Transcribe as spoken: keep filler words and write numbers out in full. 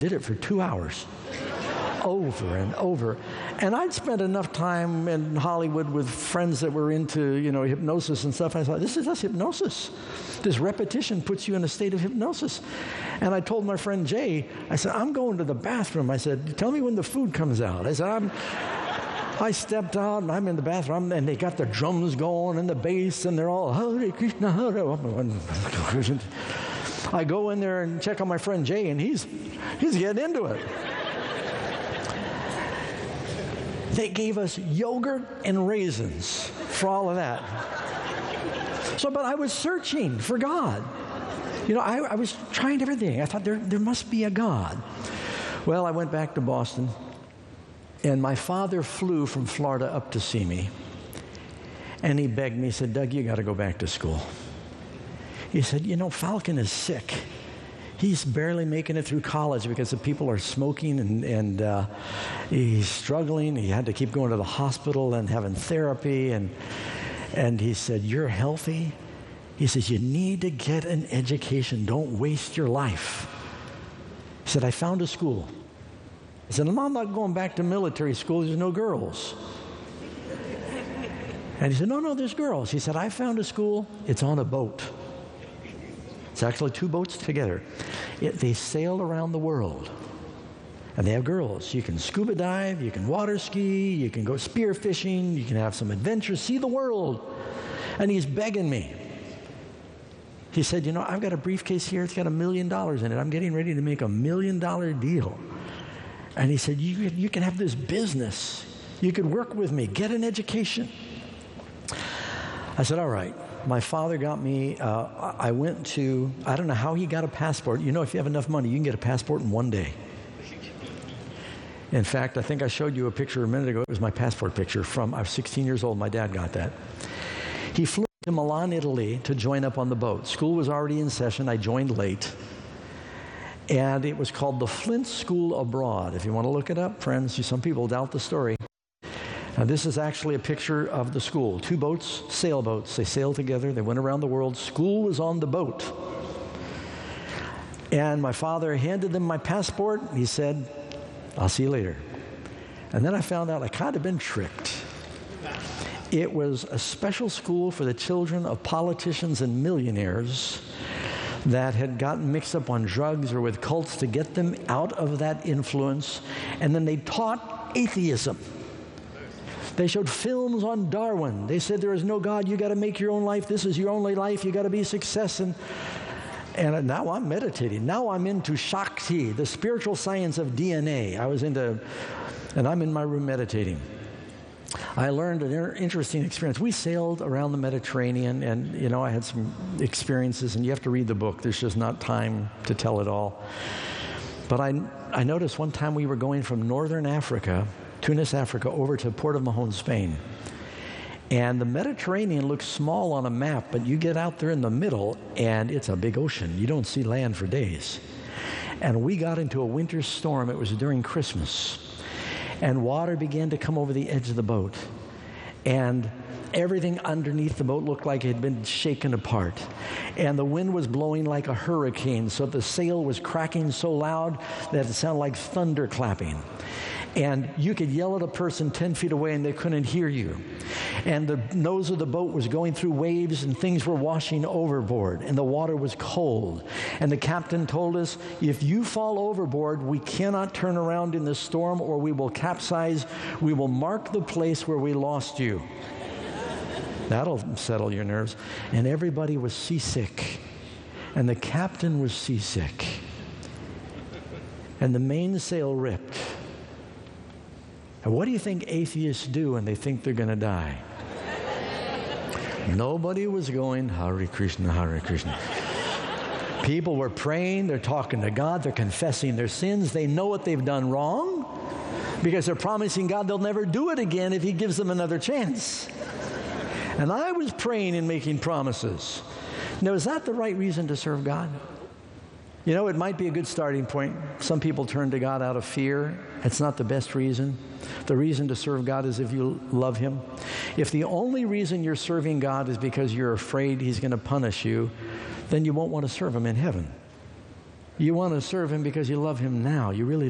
did it for two hours. Over and over. And I'd spent enough time in Hollywood with friends that were into, you know, hypnosis and stuff. I thought, this is just hypnosis. This repetition puts you in a state of hypnosis. And I told my friend Jay, I said, I'm going to the bathroom. I said, tell me when the food comes out. I said, I'm... I stepped out, and I'm in the bathroom, and they got the drums going and the bass, and they're all, Hare Krishna, Hare Krishna. I go in there and check on my friend Jay, and he's he's getting into it. They gave us yogurt and raisins for all of that. So, but I was searching for God. You know, I, I was trying everything. I thought there, there must be a God. Well, I went back to Boston, and my father flew from Florida up to see me. And he begged me, he said, Doug, you got to go back to school. He said, you know, Falcon is sick. He's barely making it through college because the people are smoking, and, and uh, he's struggling. He had to keep going to the hospital and having therapy. And, and he said, you're healthy. He says, you need to get an education. Don't waste your life. He said, I found a school. I said, I'm not going back to military school. There's no girls. And he said, no, no, there's girls. He said, I found a school. It's on a boat. It's actually two boats together. It, they sail around the world. And they have girls. You can scuba dive, you can water ski, you can go spear fishing, you can have some adventure, see the world. And he's begging me. He said, you know, I've got a briefcase here. It's got a million dollars in it. I'm getting ready to make a million dollar deal. And he said, you, you can have this business. You could work with me. Get an education. I said, all right. My father got me, uh, I went to, I don't know how he got a passport. You know, if you have enough money, you can get a passport in one day. In fact, I think I showed you a picture a minute ago. It was my passport picture from, I was sixteen years old. My dad got that. He flew to Milan, Italy to join up on the boat. School was already in session. I joined late. And it was called the Flint School Abroad. If you want to look it up, friends, some people doubt the story. Now, this is actually a picture of the school. Two boats, sailboats. They sailed together. They went around the world. School was on the boat. And my father handed them my passport. He said, I'll see you later. And then I found out I kind of been tricked. It was a special school for the children of politicians and millionaires that had gotten mixed up on drugs or with cults to get them out of that influence. And then they taught atheism. They showed films on Darwin. They said there is no God. You got to make your own life. This is your only life. You got to be a success. And, and now I'm meditating. Now I'm into Shakti, the spiritual science of D N A. I was into, and I'm in my room meditating. I learned an inter- interesting experience. We sailed around the Mediterranean, and, you know, I had some experiences, and you have to read the book. There's just not time to tell it all. But I, I noticed one time we were going from northern Africa, Tunis, Africa, over to Port of Mahon, Spain. And the Mediterranean looks small on a map, but you get out there in the middle, and it's a big ocean. You don't see land for days. And we got into a winter storm. It was during Christmas. And water began to come over the edge of the boat. And everything underneath the boat looked like it had been shaken apart. And the wind was blowing like a hurricane, so the sail was cracking so loud that it sounded like thunder clapping. And you could yell at a person ten feet away and they couldn't hear you. And the nose of the boat was going through waves and things were washing overboard and the water was cold. And the captain told us, if you fall overboard, we cannot turn around in the storm or we will capsize. We will mark the place where we lost you. That'll settle your nerves. And everybody was seasick. And the captain was seasick. And the mainsail ripped. And what do you think atheists do when they think they're going to die? Nobody was going, Hare Krishna, Hare Krishna. People were praying, they're talking to God, they're confessing their sins, they know what they've done wrong because they're promising God they'll never do it again if He gives them another chance. And I was praying and making promises. Now, is that the right reason to serve God? You know, it might be a good starting point. Some people turn to God out of fear. It's not the best reason. The reason to serve God is if you love Him. If the only reason you're serving God is because you're afraid He's going to punish you, then you won't want to serve Him in heaven. You want to serve him because you love him now. You really